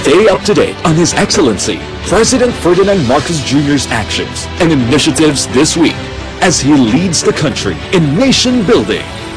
Stay up to date on His Excellency President Ferdinand Marcos Jr.'s actions and initiatives this week as he leads the country in nation building.